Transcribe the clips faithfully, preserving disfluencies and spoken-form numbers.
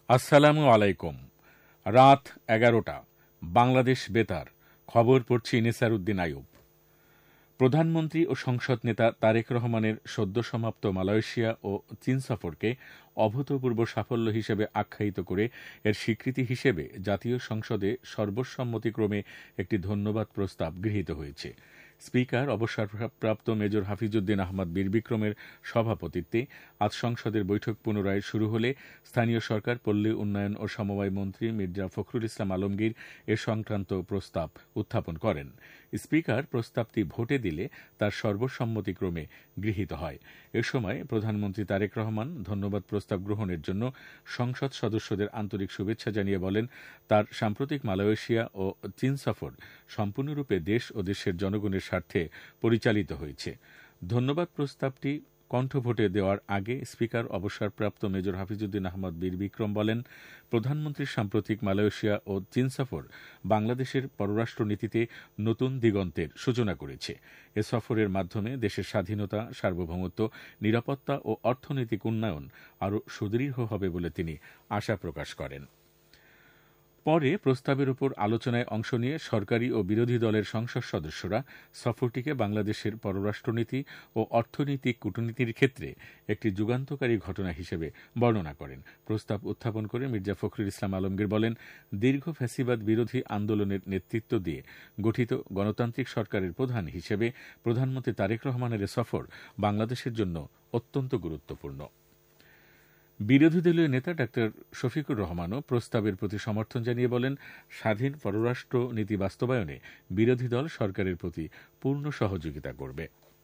আসসালামু আলাইকুম। রাত এগারোটা, বাংলাদেশ বেতার। খবর পড়ছি নিসার উদ্দিন আইয়ুব। প্রধানমন্ত্রী ও সংসদ নেতা তারেক রহমানের সদ্য সমাপ্ত মালয়েশিয়া ও চীন সফরকে অভূতপূর্ব সাফল্য হিসেবে আখ্যায়িত করে এর স্বীকৃতি হিসেবে জাতীয় সংসদে সর্বসম্মতিক্রমে একটি ধন্যবাদ প্রস্তাব গৃহীত হয়েছে। স্পিকার অবসরপ্রাপ্ত মেজর হাফিজউদ্দিন আহমদ বীর বিক্রমের সভাপতিত্বে আজ সংসদের বৈঠক পুনরায় শুরু হলে স্থানীয় সরকার, পল্লী উন্নয়ন ও সমবায় মন্ত্রী মির্জা ফখরুল ইসলাম আলমগীর এ সংক্রান্ত প্রস্তাব উত্থাপন করেন। স্পিকার প্রস্তাবটি ভোটে দিলে তার সর্বসম্মতিক্রমে গৃহীত হয়। এ সময় প্রধানমন্ত্রী তারেক রহমান ধন্যবাদ প্রস্তাব গ্রহণের জন্য সংসদ সদস্যদের আন্তরিক শুভেচ্ছা জানিয়ে বলেন, তার সাম্প্রতিক মালয়েশিয়া ও চীন সফর সম্পূর্ণরূপে দেশ ও দেশের জনগণের স্বার্থে পরিচালিত হয়েছে। ধন্যবাদ প্রস্তাবটি কণ্ঠভোটে দেওয়ার আগে স্পিকার অবসরপ্রাপ্ত মেজর হাফিজউদ্দিন আহমদ বীর বিক্রম বলেন, প্রধানমন্ত্রীর সাম্প্রতিক মালয়েশিয়া ও চীন সফর বাংলাদেশের পররাষ্ট্রনীতিতে নতুন দিগন্তের সূচনা করেছে। এ সফরের মাধ্যমে দেশের স্বাধীনতা, সার্বভৌমত্ব, নিরাপত্তা ও অর্থনৈতিক উন্নয়ন আরও সুদৃঢ় হবে বলে তিনি আশা প্রকাশ করেন। পরে প্রস্তাবের উপর আলোচনায় অংশ নিয়ে সরকারি ও বিরোধী দলের সংসদ সদস্যরা সফরটিকে বাংলাদেশের পররাষ্ট্রনীতি ও অর্থনৈতিক কূটনীতির ক্ষেত্রে একটি যুগান্তকারী ঘটনা হিসেবে বর্ণনা করেন। প্রস্তাব উত্থাপন করে মির্জা ফখরুল ইসলাম আলমগীর বলেন, দীর্ঘ ফ্যাসিবাদ বিরোধী আন্দোলনের নেতৃত্ব দিয়ে গঠিত গণতান্ত্রিক সরকারের প্রধান হিসেবে প্রধানমন্ত্রী তারেক রহমানের সফর বাংলাদেশের জন্য অত্যন্ত গুরুত্বপূর্ণ। বিরোধী দলীয় নেতা ডা শফিকুর রহমানও প্রস্তাবের প্রতি সমর্থন জানিয়ে বলেন, স্বাধীন পররাষ্ট্র নীতি বাস্তবায়নে বিরোধী দল সরকারের প্রতি পূর্ণ সহযোগিতা করবে।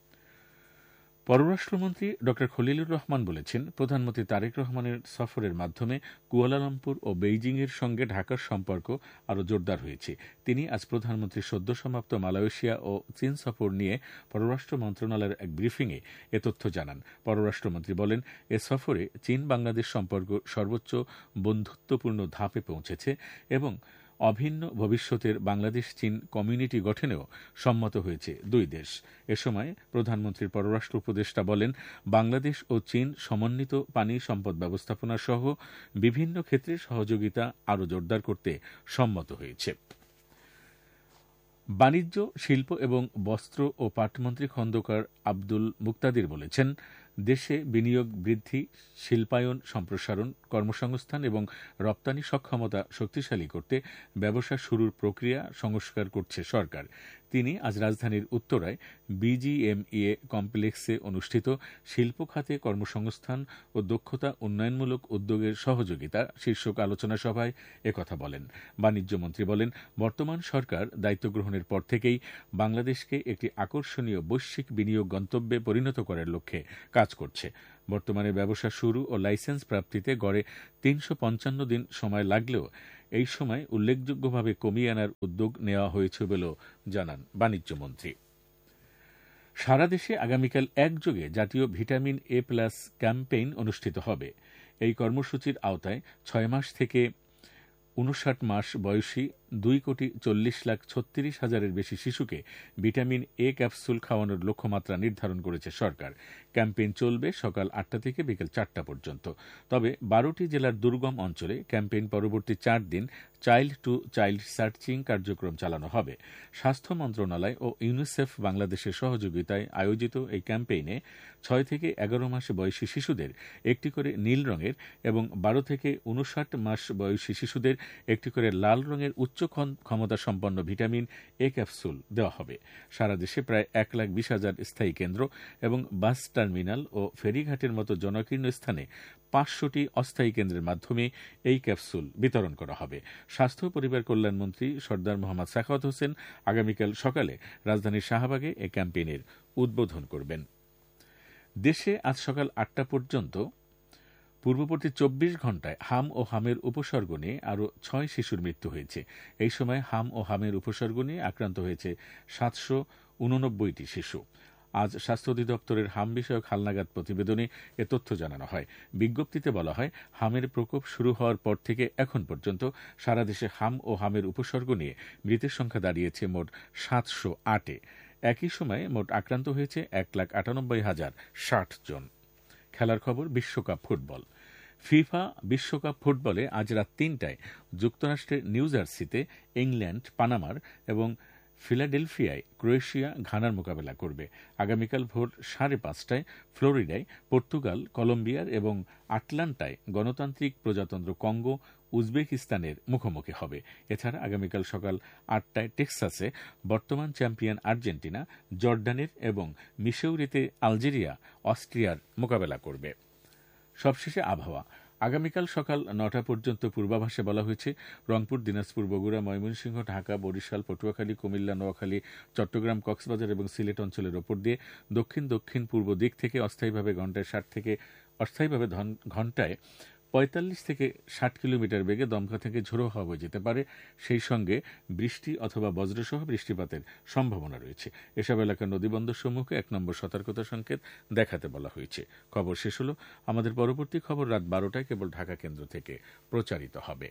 পররাষ্ট্রমন্ত্রী ড খলিলুর রহমান বলেছেন, প্রধানমন্ত্রী তারেক রহমানের সফরের মাধ্যমে কুয়ালালামপুর ও বেইজিংয়ের সঙ্গে ঢাকার সম্পর্ক আরও জোরদার হয়েছে। তিনি আজ প্রধানমন্ত্রীর সদ্য সমাপ্ত মালয়েশিয়া ও চীন সফর নিয়ে পররাষ্ট্র মন্ত্রণালয়ের এক ব্রিফিংয়ে এ তথ্য জানান। পররাষ্ট্রমন্ত্রী বলেন, এ সফরে চীন বাংলাদেশ সম্পর্ক সর্বোচ্চ বন্ধুত্বপূর্ণ ধাপে পৌঁছেছে এবং অভিন্ন ভবিষ্যতের বাংলাদেশ চীন কমিউনিটি গঠনেও সম্মত হয়েছে দুই দেশ। এ সময় প্রধানমন্ত্রীর পররাষ্ট্র উপদেষ্টা বলেন, বাংলাদেশ ও চীন সমন্বিত পানি সম্পদ ব্যবস্থাপনা সহ বিভিন্ন ক্ষেত্রে সহযোগিতা আরও জোরদার করতে সম্মত হয়েছে। বাণিজ্য, শিল্প এবং বস্ত্র ও পাটমন্ত্রী খন্দকার আব্দুল মুক্তাদির বলেছেন, দেশে বিনিয়োগ বৃদ্ধি, শিল্পায়ন সম্প্রসারণ, কর্মসংস্থান এবং রপ্তানি সক্ষমতা শক্তিশালী করতে ব্যবসা শুরুর প্রক্রিয়া সংস্কার করছে সরকার। তিনি আজ রাজধানীর উত্তরায় বিজিএমইএ কমপ্লেক্সে অনুষ্ঠিত শিল্প খাতে কর্মসংস্থান ও দক্ষতা উন্নয়নমূলক উদ্যোগের সহযোগিতা শীর্ষক আলোচনা সভায় একথা বলেন। বাণিজ্যমন্ত্রী বলেন, বর্তমান সরকার দায়িত্ব গ্রহণের পর থেকেই বাংলাদেশকে একটি আকর্ষণীয় বৈশ্বিক বিনিয়োগ গন্তব্যে পরিণত করার লক্ষ্যে কাজ করছে। বর্তমানে ব্যবসা শুরু ও লাইসেন্স প্রাপ্তিতে গড়ে তিনশো পঞ্চান্ন দিন সময় লাগলেও এই সময় উল্লেখযোগ্যভাবে কমিয়ে আনার উদ্যোগ নেওয়া হয়েছে বলেও জানান বাণিজ্যমন্ত্রী। সারা দেশে আগামীকাল একযোগে জাতীয় ভিটামিন এ প্লাস ক্যাম্পেইন অনুষ্ঠিত হবে। এই কর্মসূচির আওতায় ছয় মাস থেকে উনষাট মাস বয়সী দুই কোটি চল্লিশ লাখ ছত্রিশ হাজারের বেশি শিশুকে ভিটামিন এ ক্যাপসুল খাওয়ানোর লক্ষ্যমাত্রা নির্ধারণ করেছে সরকার। ক্যাম্পেইন চলবে সকাল আটটা থেকে বিকেল চারটা পর্যন্ত। তবে বারোটি জেলার দুর্গম অঞ্চলে ক্যাম্পেইন পরবর্তী চার দিন চাইল্ড টু চাইল্ড সার্চিং কার্যক্রম চালানো হবে। স্বাস্থ্য মন্ত্রণালয় ও ইউনিসেফ বাংলাদেশের সহযোগিতায় আয়োজিত এই ক্যাম্পেইনে ছয় থেকে এগারো মাস বয়সী শিশুদের একটি করে নীল রঙের এবং বারো থেকে উনষাট মাস বয়সী শিশুদের একটি করে লাল রঙের উচ্চ ক্ষমতা সম্পন্ন ভিটামিন এ ক্যাপসুল দেওয়া হবে। সারা দেশে প্রায় এক লাখ বিশ হাজার স্থায়ী কেন্দ্র এবং বাস টার্মিনাল ও ফেরিঘাটের মতো জনাকীর্ণ স্থানে পাঁচশোটি অস্থায়ী কেন্দ্রের মাধ্যমে এই ক্যাপসুল বিতরণ করা হবে। স্বাস্থ্য ও পরিবার কল্যাণমন্ত্রী সর্দার মোহাম্মদ সাখাওয়াত হোসেন আগামীকাল সকালে রাজধানীর শাহবাগে এই ক্যাম্পেইনের উদ্বোধন করবেন। দেশে আজ সকাল আটটা পর্যন্ত পূর্ববর্তী চব্বিশ ঘণ্টায় হাম ও হামের উপসর্গ নিয়ে আরও ছয় শিশুর মৃত্যু হয়েছে। এই সময় হাম ও হামের উপসর্গ নিয়ে আক্রান্ত হয়েছে সাতশো উননব্বইটি শিশু। আজ স্বাস্থ্য অধিদপ্তরের হাম বিষয়ক হালনাগাদ প্রতিবেদনে এ তথ্য জানানো হয়। বিজ্ঞপ্তিতে বলা হয়, হামের প্রকোপ শুরু হওয়ার পর থেকে এখন পর্যন্ত সারা দেশে হাম ও হামের উপসর্গ নিয়ে মৃতের সংখ্যা দাঁড়িয়েছে মোট সাতশো আটে। একই সময়ে মোট আক্রান্ত হয়েছে এক লাখ আটানব্বই হাজার ষাট জন। খেলার খবর, বিশ্বকাপ ফুটবল। ফিফা বিশ্বকাপ ফুটবলে আজ রাত তিনটায় যুক্তরাষ্ট্রের নিউ জার্সিতে ইংল্যান্ড পানামার এবং ফিলাডেলফিয়ায় ক্রোয়েশিয়া ঘানার মোকাবেলা করবে। আগামীকাল ভোর সাড়ে পাঁচটায় ফ্লোরিডায় পর্তুগাল কলম্বিয়ার এবং আটলান্টায় গণতান্ত্রিক প্রজাতন্ত্র কঙ্গো উজবেকিস্তানের মুখোমুখি হবে। এছাড়া আগামীকাল সকাল আটটায় টেক্সাসে বর্তমান চ্যাম্পিয়ন আর্জেন্টিনা জর্ডানের এবং মিসৌরিতে আলজেরিয়া অস্ট্রিয়ার মোকাবেলা করবে। সবশেষে আবহাওয়া। আগামীকাল সকাল নটা পর্যন্ত পূর্বাভাসে বলা হয়েছে রংপুর, দিনাজপুর, বগুড়া, ময়মনসিংহ, ঢাকা, বরিশাল, পটুয়াখালী, কুমিল্লা, নোয়াখালী, চট্টগ্রাম, কক্সবাজার এবং সিলেট অঞ্চলের ওপর দিয়ে দক্ষিণ দক্ষিণ পূর্ব দিক থেকে অস্থায়ীভাবে ঘণ্টায় ষাট থেকে অস্থায়ীভাবে ঘণ্টায় পঁয়তাল্লিশ থেকে ষাট কিলোমিটার বেগে দমকা থেকে ঝোড়ো হাওয়া বয়ে যেতে পারে। সেই সঙ্গে বৃষ্টি অথবা বজ্রসহ বৃষ্টিপাতের সম্ভাবনা রয়েছে। এসব এলাকার নদীবন্দর সমূহকে এক নম্বর সতর্কতা সংকেত দেখাতে বলা হয়েছে। খবর শেষ হল। আমাদের পরবর্তী খবর রাত বারোটায় কেবল ঢাকা কেন্দ্র থেকে প্রচারিত হবে।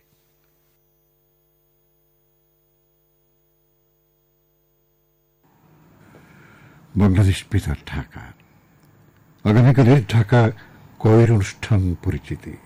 বাংলাদেশ বেতার ঢাকা। আগামীকালের ঢাকা কয়ের অনুষ্ঠান পরিচিতি।